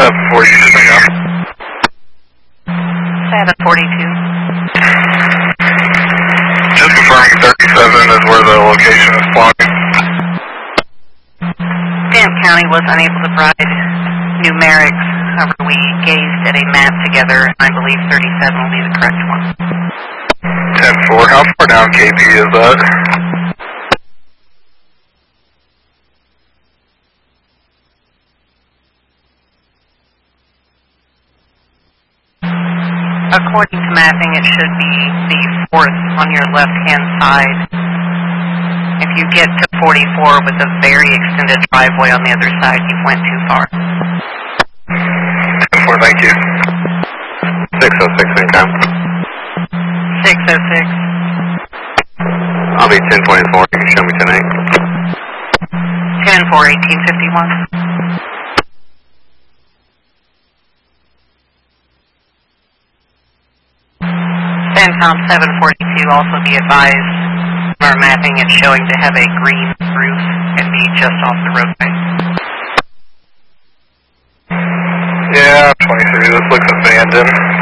740, shipping up. 742. Just confirming 37 is where the location is plotting. Stamp County was unable to provide numerics. However, we gazed at a map together, and I believe 37 will be the correct one. 10-4, how far down KP is that? According to mapping, it should be the 4th on your left-hand side. If you get to 44 with a very extended driveway on the other side, you went too far. 10-4, thank you. 606 income. 606. I'll be 1024, you can show me tonight. 10-4, 1851. CENTCOM 742, also be advised, our mapping is showing to have a green roof and be just off the roadway. Yeah, 23, this looks abandoned.